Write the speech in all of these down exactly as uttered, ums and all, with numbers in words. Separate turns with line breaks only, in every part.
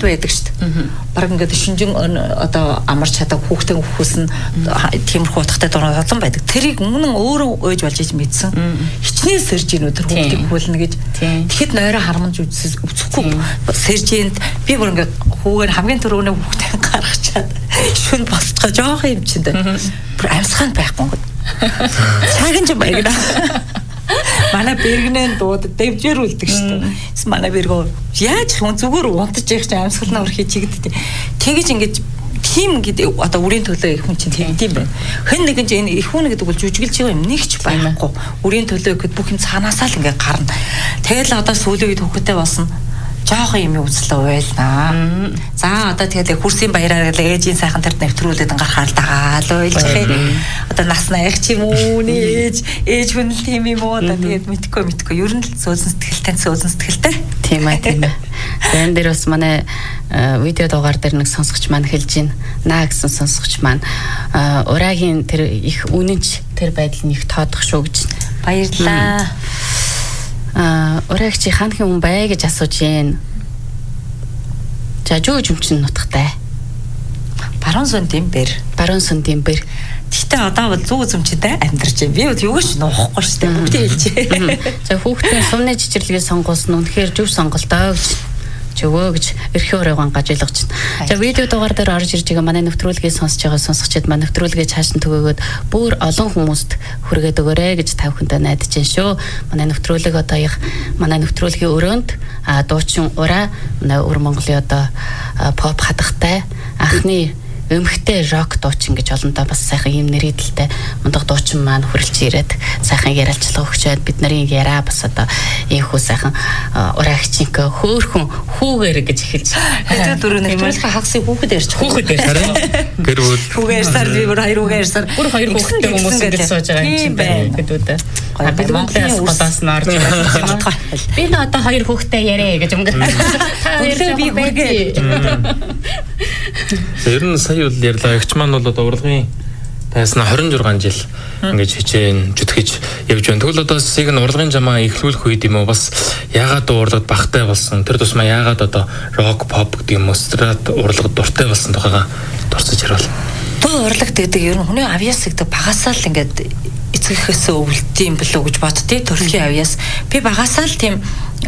хурд байдаг шүү дээ. Бараг ингээд шинжин одоо амарч чадаа хүүхдээ өгөхөөс нь тиймэрхүү утгатай дуран олон байдаг. Тэрийг өмнө өөрөө ойж болж иж мэдсэн. Хичнээн сэрж ийн өдөр хүүхдийг хөлнө гэж. Тэгэхэд нойроо харамж үзэхгүй. Сэржинд би бүр ингээд хүүгээр хамгийн түрүүний хүүхдээ гаргачаад шүн босцоо жоох юм чинь дээ. Бүр амьсгаан байхгүй ингээд. Цагийн ч байгна. Манай бэргэнэн дууд дэвжэрүүлдэг шүү дээ. Манай бэргөө яаж хүн зүгээр унтаж явах чинь амьсгалнаа өрхий чигддэг. Тэгэж ингэж тийм гэдэг одоо үрийн төлөө хүн чинь тэгдэм байна. Хэн нэгэн ч энэ их хүн гэдэг бол жүжиглж байгаа юм нэг ч байхгүй. Үрийн төлөө гэхэд бүх юм цаанаасаа л ингээ гарна. Тэгэл одоо сүүлийн үед хүүхдтэй болсон. Жохон юм үзлээ уйлнаа. За одоо тэгэл хурсын баяраар л ээжийн сайхан тарт нэвтрүүлээд ангарахаар дагаал уйлжих. Одоо нас наях ч юм уу нээж ээж хүн л тийм юм уу одоо тэгээд мэдхгүй мэдхгүй ер нь л сөөзөн сэтгэлтэй сөөзөн сэтгэлтэй. Тийм ээ тийм ээ. Тэн дээр бас манай видео дугаар дээр нэг сонсогч маань хэлж байна. Наа гэсэн сонсогч маань ураагийн тэр их үнэнч тэр байдал нь их тоодох шүү гэж. Баярлаа. А урагч хаанхын хүн бай гэж асууж гин. За жөөж өмчин нутгатай. Баруун сүндийн бэр. Баруун сүндийн бэр. Гэхдээ одоо бол зүү зүмчтэй амьдарч байна. Би бол юу гэж нуухгүй шүү дээ. Бүгдээ хэлжээ. За хүүхдийн сумны жижирлэгийг сонгуулсан нь үнэхээр зөв сонголтоо гэж чөгөө гэж эрхийн урайгаан гажилагч. За видео дугаар дээр орж ирж байгаа манай нэвтрүүлгийг сонсож байгаа сонсогчид манай нэвтрүүлгээ цааш нь түгээгөөд бүр олон хүмүүст хүргээд өгөөрэй гэж та бүхэндээ найдаж байна шүү. Манай нэвтрүүлэг одоо их манай нэвтрүүлгийн өрөөнд дуучин ураа манай өр Монголын одоо поп хадгатай анхны эмхтэй рок дуучин гэж олондоо бас сайхан юм нэрийдэлтэй мундаг дуучин маань хүрэлж ирээд сайхан яриалцлага өгчөөд бид нарын яриа бас одоо ийхүү сайхан ураагчинк хөөхөн хүүгээр гэж эхэлж хэдэн дөрөв нэвтрүүлэх хагасыг хүүхэд ярьж хүүхэд ярьсаар гэр бүл хүүгээр сар би бүр хоёр хүүгээр сар бүр хоёр хүүхэдтэй хүмүүс ингэж сууж байгаа юм байна гэдүүдээ бид Монголын улсаас нь орж байгаа би н одоо хоёр хүүхэдтэй яриа гэж өнгө хоёр би хүүгээ
ер нь сая бол ярьлаа. Эгч маань бол одоо урлагийн тайснаа хорин жургаан жил ингэж хичээн зүтгэж явж байна. Тэгвэл одоо сийг нь урлагийн жамаа эхлүүлэх үед юм уу бас яагаад урлагт багтай болсон? Тэр тусмаа яагаад одоо рок pop гэдэг юм уу страт урлагт дуртай болсон тухайга дурсаж харуул.
Тоо урлагт гэдэг ер нь хүний авьяас гэдэг багасаа л ингээд эцэгхээс өвлдөм болов уу гэж боддتي. Төрөлхийн авьяас. Би багасаа л тийм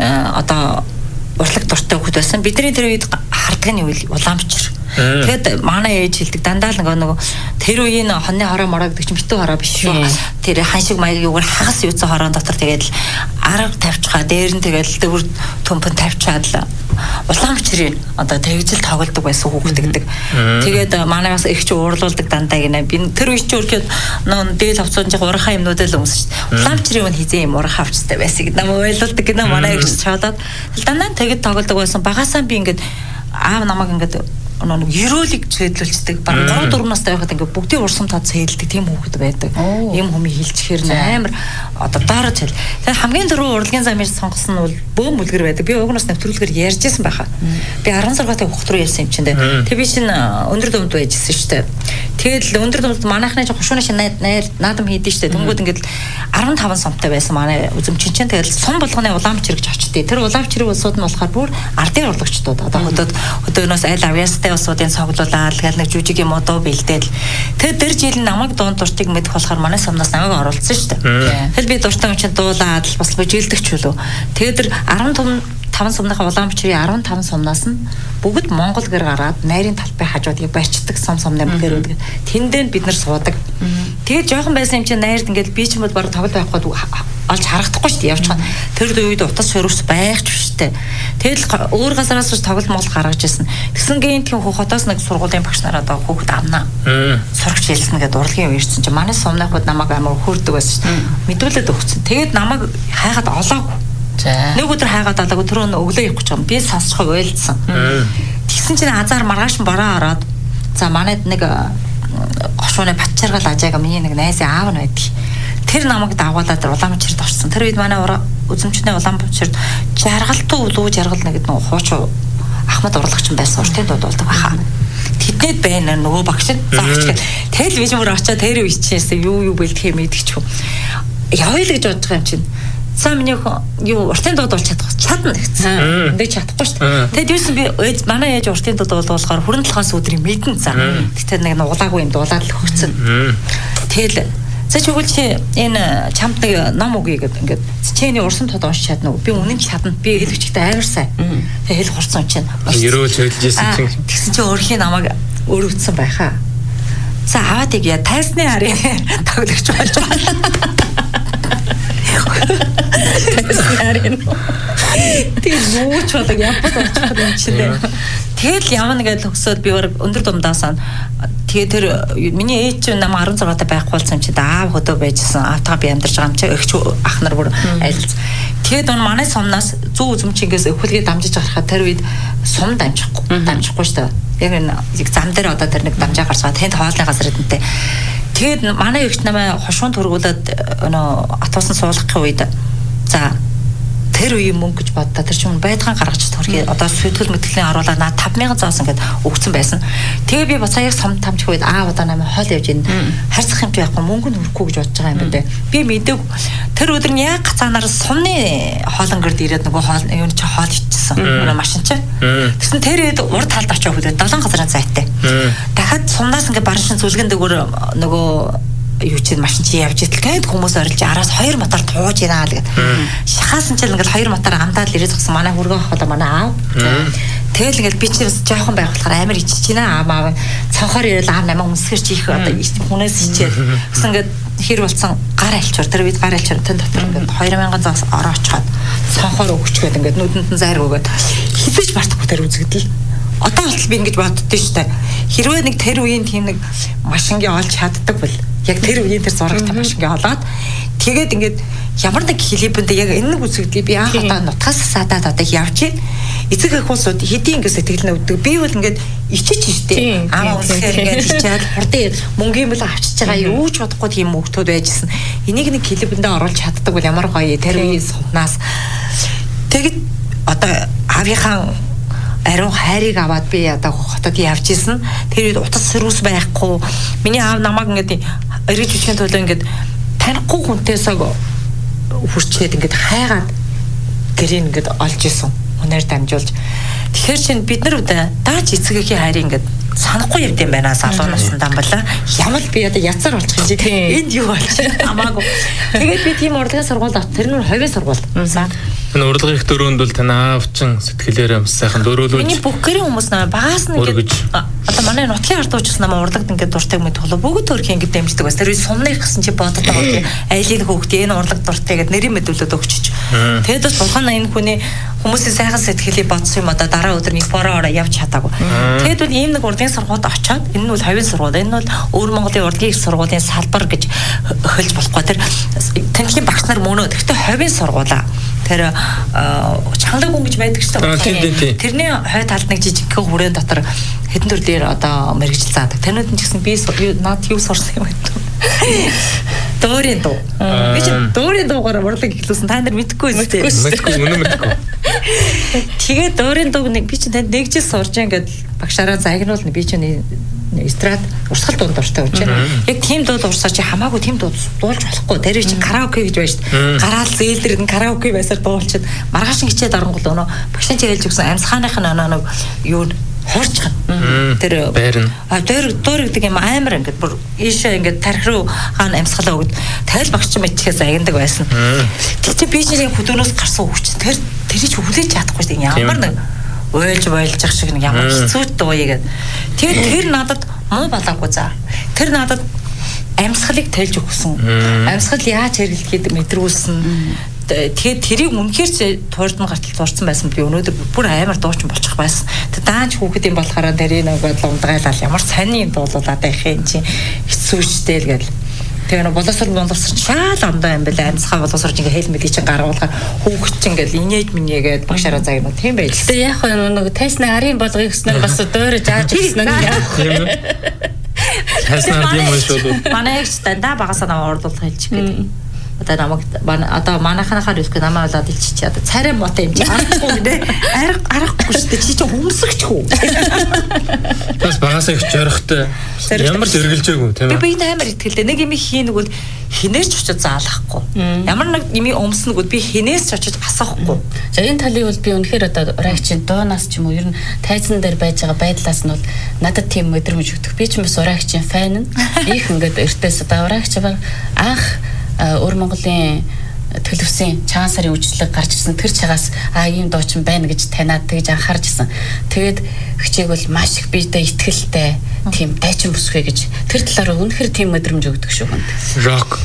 одоо урлаг дуртай хүүд байсан. Бидний тэр үед харддаг нь уламжчир. Тэгэхэд манай ээж хэлдэг дандаа л нөгөө тэр үеийн хоньны хороо мороо гэдэг чинь битүү хороо биш шүү. Тэр ханшиг маяг юугаар хагас юуцсан хороон дотор тэгээд л арга тавьчихаа дээр нь тэгээд дөр төмпөн тавьчаад л уламжчирийн одоо тэгжил тоглодог байсан хүүхд гэдэг. Тэгээд манай бас их ч уурлуулдаг дандаа гинэ. Би тэр үе чи өрхөд нөө дээл авцуулж урахаа юмнуудаа л өмсөж шүү. Уламжчирийн хүн хизээ юм урахаа авчтай байсан гэдэг нам ойлуулдаг гинэ манай их чаалаад дандаа тэгээд тоглодог байсан. Багасаа би ингээд аав намайг ингээд нэг ерөөлийг зэдлүүлцдэг. Бараг гурав дөрвөн настай байхад ингээд бүгдийн урсам тод цэйлдэг тийм хүүхэд байдаг. Ийм хүмүүс хилчхээр амар одоо доорож хэл. Тэгээ хамгийн дөрөв урлагийн замыг сонгосон нь бол бөөм бүлгэр байдаг. Би угнаас нэвтрүүлгээр ярьж байсан байхаа. Би арван саргатай хүүхд рүү ярьсан юм чинь дээ. Тэгээ би чинь өндөр дүмд байжсэн шүү дээ. Тэгэл өндөр дүмд манайхны жоо хушууны шин найр наадам хийдэж шүү дээ. Тэнгүүд ингээд арван таван сумтай байсан манай үзэмчин чинь тэгэл сум болгоны уламжчир гэж очтыг. Тэр уламжчирийн улсууд нь болохоор бүр ардын урлагчдууд одоо хөдөөд хөдөөнөөс аль авьяастай улсуудын цоглуулаад гал нэг жүжиг юм уу дуу бэлдээл. Тэгээд тэр жил намайг дуун дуртыг мэдэх болохоор манай сумнаас намайг оруулсан шүү дээ. Тэгэл би дуртай юм чинь дуулаад бас бүжиглдэг ч үлээ. Тэгээд тэр арван таван сумныхаа уламжчирийн арван таван сумнаас нь бүгд Монгол гэр гараад найрын талбай хажууд яг барьцдаг сум сумны гэр үүдэг. Тэндээ бид нар суудаг. Тэгээд жоохон байсан юм чинь найрд ингээд би ч юм бол баг тоглож байхгүй олж харагдахгүй шүү дээ явж байгаа. Тэр үед утас шөрөвс байхч биштэй. Тэгэл өөр газараас ч тоглолт мол гаргаж ирсэн. Тэгсэн гэнтхийн хотоос нэг сургуулийн багш нараа одоо хүүхэд авнаа. Сурагч хэлсэн гэдэг урлагийн үерсэн чинь манай сумныхууд намайг амар хөөрдөг байсан шүү дээ. Мэдүүлээд өгсөн. Тэгээд намайг хайгаад олоогүй. Нэг өдөр хайгаад олоогүй түрүү нь өглөө явах гэж юм. Би сонсчихоо уйлдсан. Тэгсэн чинь азар маргааш бороо ороод за манайд нэг гошууны батчаргал ажаага миний нэг найзын аав нь байдаг. Тэр намайг дагуулаад уламжчирд орсон. Тэр үед манай үзэмчний уламжчирд жаргалтуу үлүү жаргал нэг нэг хуучуу Ахмад урлагч байсан уртын дуудуулдаг байхаа. Тэднийд байна нөгөө багш нь заагч гэл. Тэгэл биш мөр очоод тэр үе чинь юу юу бэлтгэх юм идэх ч юм. Явъя л гэж бодож байгаа юм чинь. За миний юу уртын дууд болж чадах чадна гэсэн. Эндээ чадахгүй шүү дээ. Тэгэд юусэн би манай ээж уртын дууд болохоор хүрэн толгоос өдрийг мэдэн за. Тэгтээ нэг улаагүй юм дуулаад л хөгцөн. Тэгэл за чигүүл чи энэ чамд нэг ном өгье гэдэг ингээд чиний урсан тод уншиж чадна уу? Би үнэн ч чадна. Би хэлвчтэй амар сайн. Тэг хэл хурцсан чинь.
Ерөөл чөлжсэн чинь.
Тэгсэн чи өөрхийн намайг өрөвдсөн байхаа. За аваад ийг я тайсны харъя. Тоглогч болж байна. Тайсны тэг нууч болог явбал очих юм чинь. Тэгэл явна гэж өгсөд би өндөр думдаасан. Тэгээ тэр миний ээж чинь нам арван зургаатай байхгүй болсон юм чи аав хөдөө байжсэн. Аавтаа би амьдарч байгаа юм чи эгч ах нар бүр айлц. Тэгээд он манай сумнаас зүү үзмчингээс өвхөлгээ дамжиж гарахад тэр үед сум дамжихгүй дамжихгүй шүү дээ. Яг нэг зам дээр одоо тэр нэг дамжаа гарцгаа тэнд хоолны газар эдэнтэй. Тэгээд манай эгч намайг хошуун төргүүлээд өнөө атуусан суулгахын үед за тэр үеийн мөнгө гэж боддоо тэр чинь байдгаан гаргаж төрхий одоо сүйтгэл мэтгэлний оруулаад наа тавд мянган зоос ингээд өгсөн байсан. Тэгээ би бацаа яг сум тамчих үед аа удаа намайг хоол явж ийн харьцах юм байхгүй мөнгө нь өрөхгүй гэж бодож байгаа юм байна. Би мэдээг тэр өдөр нь яг гацаанаар сумны хоолонгорд ирээд нөгөө хоол юу ч хоол ичсэн. Нөгөө машин чинь. Тэгсэн тэр үед урд талд очиж өгдөө долоон газрын зайтай. Дахиад сумнаас ингээд баруун шин зүлгэн дээгүүр нөгөө юу ч машин чи явж итэл гээд хүмүүс орилж араас хоёр мотор тууж ираа л гэд. Шахаасан ч ингээл хоёр мотор амдаад ирээд зогсон манай хүргэн хаваа манай аав. Тэгэл ингээл би чи бас жоохон байх болохоор амар ичиж байна аав аав цанхаар ирэл аав намайг өмсгэрч их одоо хүнээс ичээд гэсэн ингээд хэр болсон гар альчвар тэр үед гар альчвар тэн дотор ингээд хоёр мянган заас ороо очиход цанхаар өгчгээд ингээд нүдэнд нь зайр өгөөд хизэж бартахгүй тэр үзэгдэл. Одоо бол би ингэж боддөө штэ. Хэрвээ нэг тэр үеийн тийм нэг машингийн олж чаддаг бол яг тэр үеийн тэр зурагтай машингийн олоод тэгээд ингээд ямар нэг клипэнд яг энэ нэг үзэгдлийг би анх удаа нутгаас садаад одоо явж ийн эцэг эх хүмүүсүүд хэдийн ингэ сэтгэл навдаг би бол ингээд ичиж штэ аа үнэхээр ингээд ичээд хурдан мөнгөний мөл авчиж байгаа юу ч бодохгүй тийм мөнгөтүүд байжсэн энийг нэг клипэндээ оруулж чаддаг бол ямар гоё тэр үеийн сумнаас тэгээд одоо авийнхаа ариун хайрыг аваад би одоо хотод явж исэн. Тэр үед утас сэрүүс байхгүй. Миний аав намайг ингээд эргэж үчгийн төлөө ингээд танихгүй хүнтэйсээ хүрчээд ингээд хайгаад гэрийн ингээд олж исэн. Үнээр дамжуулж. Тэгэхээр чинь бид нар удаа даач эцэгийн хайрыг ингээд санахгүй явд юм байна. Салуунаас дамбалаа. Ямар би одоо яцаар болчих юм чи. Энд юу болж хамаагүй. Тэгээд би тийм урлагийн сургуульд ат. Тэр нь ховийн сургууль.
Энэ урлагийн их дөрөөнд бол таны аавчин сэтгэлээрээ бас сайхан дөрөөлөж.
Миний бүх гэрийн хүмүүс намайг багаас нь ингээд одоо манай нутгийн ард уучсан намайг урлагт ингээд дуртай мэд толоо бүгд төрхийн ингээд дэмждэг бас. Тэр сумны гэсэн чи бодод байгаа. Айлын хөөхтэй энэ урлаг дуртай гэдэг нэрийн мэдүүлээд өгчөж. Тэгэд бас булхан энэ хүний хүмүүсийн сайхан сэтгэлийг бодсон юм одоо дараа өдөр нэг бороо ороо явж чадаагүй. Тэгэд бол ийм нэг урлагийн сургуульд очиод энэ нь бол хавийн сургууль. Энэ бол Өвөр Монголын урлагийн их сургуулийн салбар гэж хөлж болохгүй. Тэр танхимын багш нар мөнөө гэхдээ хавийн сургуулаа. Тэр чангалаг хүн гэж байдаг шүү дээ. Тэрний хой талд нэг жижигхэн хүрээнд дотор хэдэн төр дээр одоо мэрэгжил заадаг. Танууд нь ч гэсэн би наад юу сурсан юм бэ? Доорийн дуу. Би ч доорийн дуугаар урлаг ихлүүлсэн. Та нар мэдэхгүй үү?
Мэдэхгүй, үнэн мэдэхгүй.
Тэгээд доорийн дууг нэг би ч танд нэг жил сурж ингээд багшаараа загнуулна. Би ч эстрад урсгал дуунд дуртай учраас яг тийм дууд урсаа чи хамаагүй тийм дууд дуулж болохгүй. Тэр чинь караоке гэж байна шүү дээ. Гараал зээлдэр нь караоке байсаар дуулчихад маргааш хичээд оронгол өнөө багшийн чиглэж өгсөн амьсгааных нь өнөө нэг юу хорч тэр
байрна.
А тэр доор гэдэг юм амар ингээд бүр ийшээ ингээд тархи руу хаана амьсгалаа өгд. Тэгэл багч мэдчихээс аяндаг байсан. Тэг чи би чинь хөдөөнөөс гарсан хүч. Тэр тэрийг хүлээж чадахгүй шүү дээ. Ямар нэг ойлж бойлжих шиг нэг ямар хэцүү дууя гэдэг. Тэгээд тэр надад муу балаагүй за. Тэр надад амьсгалыг тайлж өгсөн. Амьсгал яаж хэрэглэхэд мэдрүүлсэн. Тэгээд тэрийг үнэхээр туурд нь гартал туурсан байсан би өнөөдөр бүр амар дуучин болчих байсан. Тэгээд даанч хүүхэд юм болохоор тэрийг нэг бодлоо ундгаалал ямар сонин дуулуулаад байх юм чи хэцүү штэй л гэл. Тэгээ нэг боловсрол боловсрол шаал ондоо юм бэлээ амьсгаа боловсрол ингээ хэлмэдий чинь гаргуулахаар хүүхэд чинь ингээл инээж минийгээд багшаараа загнаа тийм байж.
Тэгээ яг нэг тайсны арын болгоё гэснээр бас дөөрөж ааж өгсөн нь яах вэ?
Тайснаар тийм үү шүү.
Манай их дандаа багасаа намайг ордуулах хэлчих гэдэг. одоо намайг одоо манайханахаар үсэх намайг болоод илчиж одоо царай мотой юм чи арахгүй нэ арга арахгүй шүү дээ чи чи хүмүүсэгч хүү
бас багасаа их жорохтой ямар ч эргэлжээгүй тийм ээ
би би амар итгэлтэй нэг юм хийнэгвэл хинээс ч очиж заалахгүй ямар нэг юм өмснөгүүд би хинээс ч очиж асахгүй
за энэ талын бол би үнэхээр одоо ураагчийн дуунаас ч юм уу ер нь тайзан дээр байж байгаа байдлаас нь бол надад тийм мэдрэмж өгдөг би ч бас ураагчийн фэн нь их ингээд эртээс одоо ураагч баг анх өвөр Монголын төлөвсөн чаан сарын үйлчлэг гарч ирсэн тэр чагаас а ийм дуучин байна гэж танаад тэгж анхаарч ирсэн. Тэгээд хичээг бол маш их биедээ итгэлтэй тийм дайчин бүсгүй гэж тэр талаараа үнэхээр тийм мэдрэмж өгдөг шүү хүнд.
Рок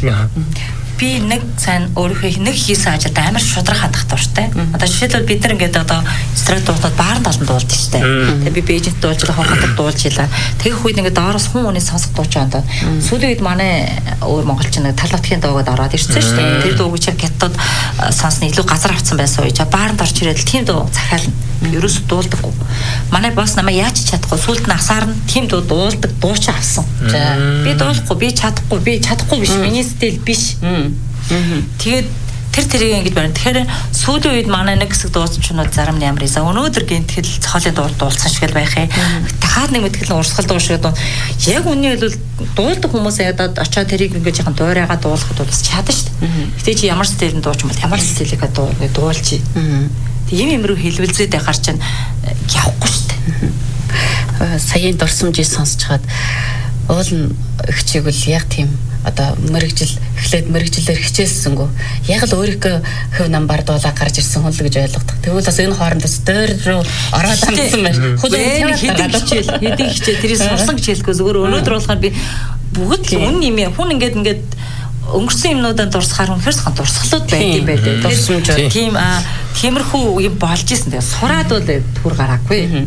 би нэг сайн өөрийнхөө нэг хийсэн ажилд амар шудрах хадах тууштай. Одоо жишээлбэл бид нар ингээд одоо эстрад дуутаад баарнд олон дуулдаг штэ. Тэгээ би бэжэд дуулж байгаа хохотод дуулж илаа. Тэгэх үед ингээд доороос хүн хүний сонсох дуучаа одоо сүүлийн үед манай өөр монголчин нэг тал нутгийн дуугаад ороод ирсэн штэ. Тэр дууг чи гятад сонсно илүү газар авцсан байсан үе. Баарнд орч ирээд тийм дуу захиална. Ерөөс дуулдаггүй. Манай босс намайг яаж чадахгүй сүлд нь асаар нь тийм дуу дуулдаг дууч авсан. Би дуулахгүй, би чадахгүй, би чадахгүй биш. Миний стил биш. Тэгээд тэр тэрийг ингэж байна. Тэгэхээр сүүлийн үед манай нэг хэсэг дууцчнууд зарим ямар ийсэн. Өнөөдөр гинтгэл цохолын дуу дуулсан шиг л байх юм. Дахиад нэг мэтгэл урсгал дуу шиг дуу. Яг үнэн хэлбэл дуулдаг хүмүүс ядаад очоод тэрийг ингэж яхан дуурайгаа дуулахад бол чадна шүү дээ. Гэтэ чи ямар стилийн дууч юм бол ямар стилийг дуу дуулчих. Ийм юм руу хэлбэлзээд байхаар чинь явахгүй шүү дээ.
Саяын дурсамжийг сонсч хаад уул ихчиг бол яг тийм одоо мэрэгжил эхлээд мэрэгжилээр хичээссэнгүү яг л өөрийнхөө хөв нам бардуулаа гарч ирсэн хүн л гэж ойлгодог. Тэгвэл бас энэ хоорондос дээр рүү ороод амжсан байна.
Хөдөө хэдэн хичээл хэдэн хичээл тэрийг сурсан хичээлгүй зөвөр өнөөдөр болохоор би бүгд л үн юм хүн ингээд ингээд өнгөрсөн юмнуудад дурсахаар үнэхээр сан дурсгалууд байд юм байдаг.
Дурсамж
тийм аа тиймэрхүү юм болж исэн. Тэгээ сураад бол түр гараагүй.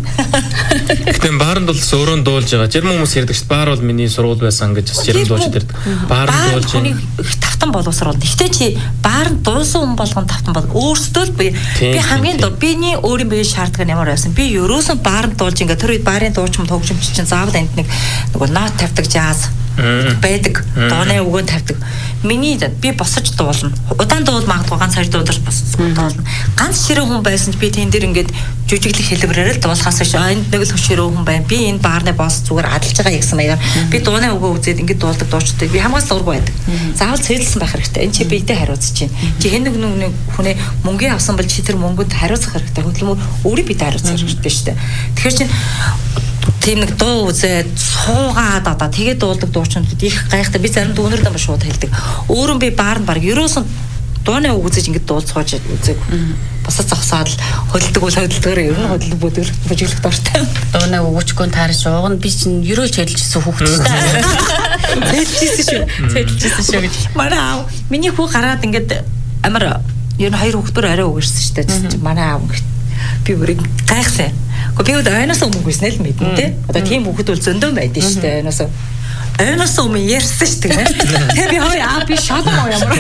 Гэтэ баарнд бол өөрөө дуулж байгаа. Жирм хүмүүс ярьдаг шүү. Баар бол миний сургууль байсан гэж бас жирм дуулж ирдэг. Баарнд дуулж
их тавтан боловсрол. Гэхдээ чи баарнд дуулсан хүн болгон тавтан бол өөрсдөө л би би хамгийн доо биний өөрийн биеийн шаардлага нь ямар байсан. Би ерөөсөн баарнд дуулж ингээ тэр үед баарын дуучим тогжимч чинь заавал энд нэг нөгөө нот тавьдаг жааз байдаг. Дооны өгөө тавьдаг. Миний би босож дуулна. Удаан дуул магадгүй ганц хоёр дуулж босож дуулна. Ганц ширээ хүн байсан ч би тэн дээр ингээд жүжиглэх хэлбэрээр л дуулахаас ш энд нэг л ширээ хүн байна. Би энэ баарны босс зүгээр адалж байгаа гэсэн маягаар би дууны өгөө үзээд ингээд дуулдаг дуучтай. Би хамгаас дургүй байдаг. Заавал цэвэрлсэн байх хэрэгтэй. Энэ чи биедээ хариуцж чинь. Чи хэн нэг нэг хүний мөнгө авсан бол чи тэр мөнгөнд хариуцах хэрэгтэй. Хөдөлмөр өөрийн биедээ хариуцах хэрэгтэй шүү дээ. Тэгэхээр чи тийм нэг дуу үзээд суугаад одоо тэгээд дуулдаг дуучнууд их гайхтай. Би зарим дүүнэр дам шууд хэлдэг. Өөрөө би баар нь баг ерөөсөн дууны үг үзэж ингэж дуулцгааж үзег. Босоо зогсоод л хөдөлдөг үл хөдөлгөөр ер нь хөдөлдөг бүдүүлэх бүжиглэх дуртай.
Дууны өгөчгөө таарч ууг нь би чинь ерөөж хэлжсэн хүүхэд шүү дээ.
Хэлжсэн шүү. Хэлжсэн шүү гэж. Манай аав миний хүү гараад ингэж амар ер нь хоёр хүүхдээр арай өгөрсөн шүү дээ. Манай аав би бүрийг гайхлаа. Гэхдээ би ойноос өмнө гүйсэн л мэдэн тэ. Одоо тийм хүүхэд бол зөндөө байдэн шүү дээ. Ойноос ойноос өмнө ярьсан шүү дээ. Тэгээ би хой аа би шалгам ямар.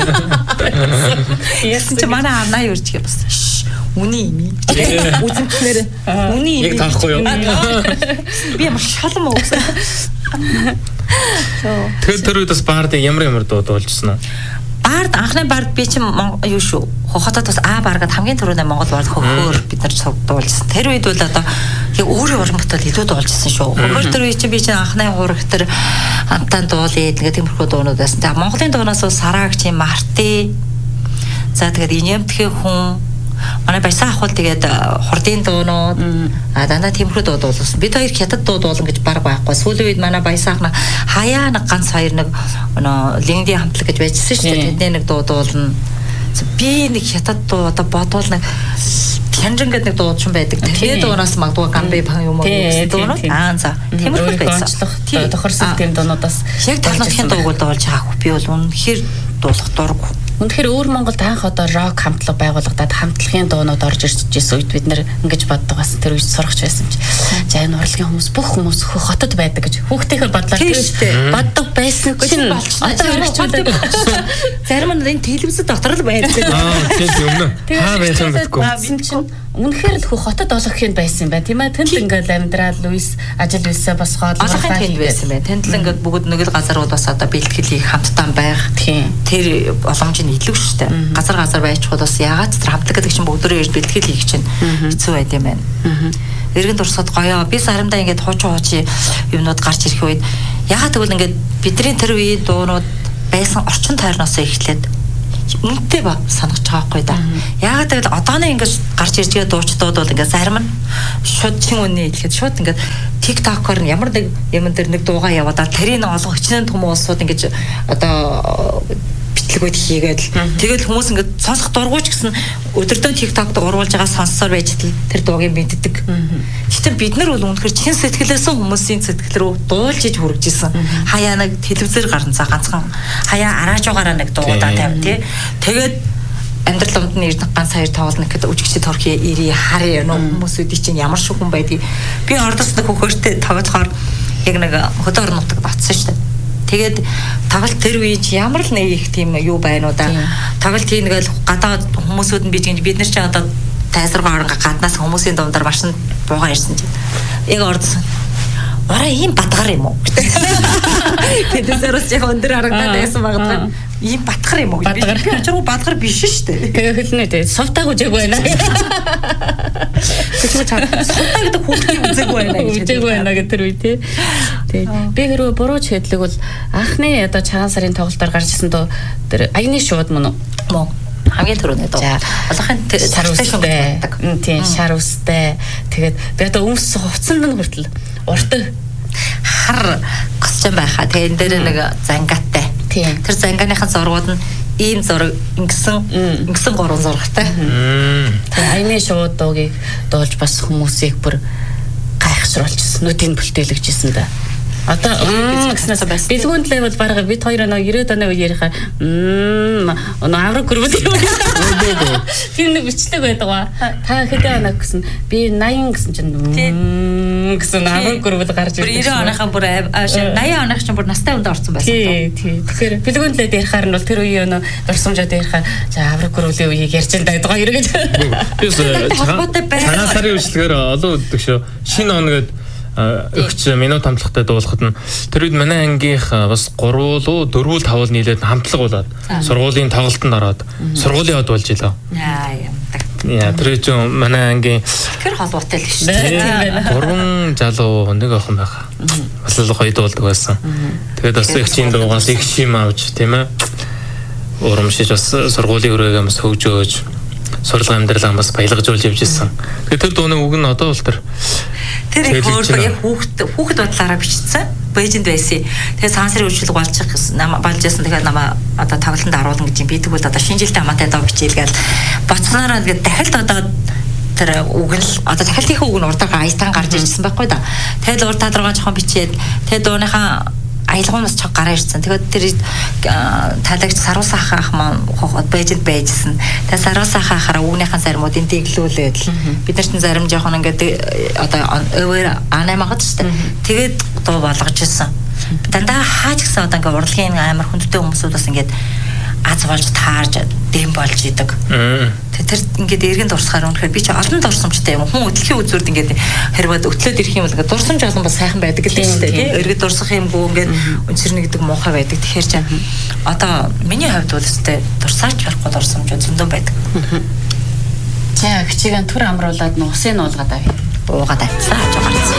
Ярьсан чи манай аав наа юурч гээ бас. Үний юм. Үзэмтнэр үний юм.
Яг таахгүй юу?
Би ямар шалгам уусан.
Тэгэхээр тэр үед бас баард ямар ямар дуу дуулжсэн нь?
Баард анхны баард би чинь юу шүү. Хохотод бас А бааргад хамгийн түрүүний Монгол баард хөхөөр бид нар дуулжсан. Тэр үед бол одоо яг өөрийн уран бүтээл илүү дуулжсан шүү. Хөхөөр тэр үед чинь би чинь анхны хураг тэр хамтаа дуулъя гэдэг тиймэрхүү дуунууд байсан. За Монголын дуунаас бол Сараагч, Марти. За тэгээд инемтхи хүн манай баясаа ахвал тэгээд хурдын дуунууд а дандаа тиймэрхүү дуу дуулсан. Бид хоёр хятад дуу дуулна гэж баг байхгүй. Сүүлийн үед манай баясаа ах хаяа нэг ганц хоёр нэг өнөө лингди хамтлаг гэж байжсэн шүү дээ. Тэдний нэг дуу дуулна. Би нэг хятад дуу одоо бодвол нэг Хянжин гэдэг нэг дуучин байдаг. Тэгээд дуунаас магадгүй гамбэ пан юм уу гэсэн дуунууд аа за тиймэрхүү байсан.
Тохирсон тийм дуунуудаас
яг талхын дууг дуулж байгаа. Би бол үнэхээр дуулах дурггүй.
Үнэхээр өөр Монголд анх одоо рок хамтлаг байгуулагдаад хамтлагын дуунууд орж ирж ирсэн үед бид нэр ингэж боддог бас тэр үед сурагч байсан ч. За энэ урлагийн хүмүүс бүх хүмүүс хотод байдаг гэж хүүхдийнхээ бодлоор тэгж боддог байсан чинь одоо хэрэгжүүлээд
зарим нь энэ телевизэд дотор л байдаг.
Аа тийм өмнө хаа байсан гэдэггүй.
чинь үнэхээр л хөө хотод олгохын байсан юм байна тийм ээ. Тэнд ингээл амьдрал Луис ажил үйлсээ босгоод
олгохын тэнд байсан байна. Тэнд л ингээд бүгд нэг л газарууд бас одоо бэлтгэлийг хамтдаа байх. Тэр боломж нь илүү шүү дээ. Газар газар байчихвал бас яагаад тэр хамтлаг гэдэг чинь бүгдөө ирж бэлтгэл хийх чинь хэцүү байд юм байна. Иргэн дурсаад гоёо би заримдаа ингээд хуучин хуучи юмнууд гарч ирэх үед яагаад тэгвэл ингээд бидний тэр үеийн дуунууд байсан орчин тойрноос эхлээд үнэтэй ба санагч байгаа байхгүй да. Яагаад гэвэл одооны ингэж гарч ирж байгаа дуучдууд бол ингээд зарим нь шууд чин үнэ хэлэхэд шууд ингээд TikTok-оор ямар нэг юм дээр нэг дуугаа яваад тэрийг олох хичнээн том улсууд ингэж одоо битлэгүүд хийгээд тэгэл хүмүүс ингээд сонсох дургуйч гэсэн өдөртөө TikTok-д уруулж байгаа сонссоор байж тэр дуугийн мэддэг. Гэхдээ бид нар бол үнэхээр чин сэтгэлээс хүмүүсийн сэтгэл рүү дуулж иж хүрэж исэн. Хаяа нэг телевизээр гарна за ганцхан хаяа араажуугаараа нэг дуугуудаа тавь тий. Тэгээд амьдрал өмд нь ирдэг ганц хоёр тоглоно гэхэд үжигчд төрхий ири харъя хүмүүсүүдийн чинь ямар шиг хүн байдгийг би ордос нэг хөхөртэй тоглохоор яг нэг хөдөө орон нутагт батсан шүү дээ. Тэгээд тоглолт тэр үе чи ямар л нэг их тийм юу байна уу да. Тоглолт хийгээл гадаад хүмүүсүүд нь биж бид нар ч одоо тайзргаа оронга гаднаас хүмүүсийн дундаар машин буугаа ирсэн чинь яг ордсон. Ороо ийм батгаар юм уу? Тэгээд зэрэг яг өндөр харагдаад байсан багтаа. Ийм батгаар юм уу? Би очроо батгаар биш шүү дээ.
Тэгээ хэлнэ дээ. Сувтаг үжээг байна.
Тэгвэл сувтаг гэдэг хүүхдийн үзэг байна гэж
үзэг байна гэдэг тэр үе тий. Тий. Би хэрвээ буруу ч хэдлэг бол анхны одоо цагаан сарын тоглолтоор гарч ирсэн дөө тэр аяны шууд мөн үү?
Хамгийн түрүүний дуу. Олонхын
шар үстэй. Тийм, шар үстэй. Тэгээд би одоо өмс хувцсанд нь хүртэл уртаг
хар госч байхаа. Тэгээд энэ дээр нэг зангаатай. Тэр зангааныхаа зургууд нь ийм зураг ингэсэн ингэсэн гурван зурагтай.
Тэгээд аяны шууд дуугийг дуулж бас хүмүүсийг бүр гайхшруулчихсан. Нүдийг бүлтээлгэжсэн да. Одоо гэснээс бас бэлгүүнд л бол бараг бид хоёр нэг ирээд оны үе ярихаа мм авраг гөрвөл юм. Тэр нэг бичлэг байдаг ба. Та хэдэн оноо гэсэн би наян гэсэн чинь гэсэн авраг гөрвөл гарч
ирсэн. девяносто оныхаа бүр наян оных чинь бүр настай хүнд орсон байсан.
Тий, тий. Тэгэхээр бэлгүүнд л ярихаар нь бол тэр үеийн оноо дурсамжаад ярихаа за авраг гөрвөлийн үеийг ярьж байгаа даа хэрэг гэж.
Цагаан сарын үечлэгээр олон үддэг шүү. Шинэ он гэдэг өгч минут хамтлагтай дуулахад нь тэр үед манай ангийнх бас гурвуу дөрвөл тавл нийлээд хамтлаг болоод сургуулийн тоглолтод ороод сургуулийн хот болж илээ.
Яа юм.
Яа тэр чинь манай ангийн
тэр холбоотой л шүү дээ.
Гурван залуу нэг охин байхаа. Бас л гоё дуулдаг байсан. Тэгээд бас их чинь дуугаас их шим авч тийм ээ. Урамшиж бас сургуулийн өрөөгээ бас хөгжөөж сурлага амьдралаа бас баялгажуулж явж ирсэн. Тэгээд тэр дууны үг нь одоо бол тэр
тэр их өөр яг хүүхэд хүүхэд бодлаараа бичсэн. Бэжинд байсан. Тэгээд сансрын үйлчлэг болж нам болж ясан. Тэгээд намаа одоо тоглолтод оруулна гэж би тэгвэл одоо шинэ жилдээ хамаатай доо бичээл гээл боцноороо тэгээд дахиад одоо тэр үг л одоо дахиад их үг нь урдаа аятан гарч ирсэн байхгүй да. Тэгээд урд тадраагаа жоохон бичээд тэгээд дууныхаа аялгуун бас чог гараа ирсэн. Тэгээд тэр талагч Саруус ах ах маань хохот бэжэд байжсэн. Тэгээд Саруус ах ахаараа үүнийхэн заримуудын дэглүүлээд л бид нар чинь зарим жоохон ингээд одоо өвөр анаймагад шүү дээ. Тэгээд дуу болгож ирсэн. Дандаа хааж гисэн одоо ингээд урлагийн амар хүндтэй хүмүүсүүд бас ингээд аз болж таарж дэм болж идэг. Тэр ингээд эргэн дурсахаар үнэхээр би чи олон дурсамжтай юм. Хүн өдлөхийн үзүүрд ингээд хэрвээ өтлөөд ирэх юм бол ингээд дурсамж олон бас сайхан байдаг л тийм үү. Эргэн дурсах юмгүй ингээд өнцөрнө гэдэг муухай байдаг. Тэгэхээр чи одоо миний хувьд бол өстэй дурсаач барахгүй дурсамж зөндөө байдаг.
За хичээгээ түр амруулаад нь усын уулгаад авъя.
Уугаад авцгаа хаж гарсан.